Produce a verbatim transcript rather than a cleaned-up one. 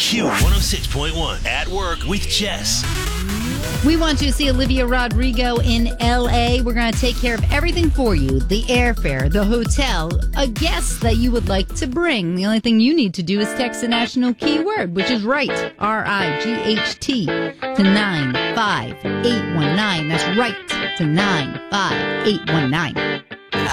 Q one oh six point one. At Work with Jess. We want you to see Olivia Rodrigo in L A. We're going to take care of everything for you. The airfare, the hotel, a guest that you would like to bring. The only thing you need to do is text the national keyword, which is RIGHT, R I G H T, to nine five eight one nine. That's RIGHT to nine five eight one nine.